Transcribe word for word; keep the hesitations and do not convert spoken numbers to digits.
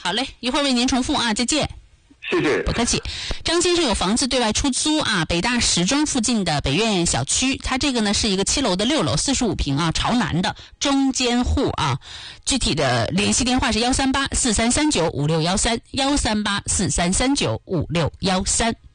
好嘞，一会儿为您重复啊，再见。 谢谢， 不客气。张先生有房子对外出租啊，北大时钟附近的北苑小区，他这个呢是一个七楼的六楼，四十五平啊，朝南的中间户啊。具体的联系电话是幺三八四三三九五六幺三，幺三八四三三九五六幺三。